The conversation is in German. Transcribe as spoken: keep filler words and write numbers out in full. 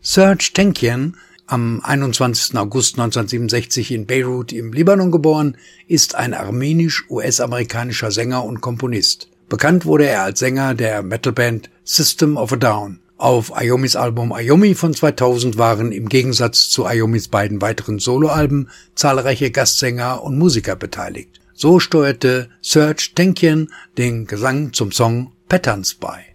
Serj Tankian, am einundzwanzigsten August neunzehnhundertsiebenundsechzig in Beirut im Libanon geboren, ist ein armenisch-U S-amerikanischer Sänger und Komponist. Bekannt wurde er als Sänger der Metalband System of a Down. Auf Ayomis Album Ayomi von zweitausend waren im Gegensatz zu Ayomis beiden weiteren Soloalben zahlreiche Gastsänger und Musiker beteiligt. So steuerte Serj Tankian den Gesang zum Song Patterns bei.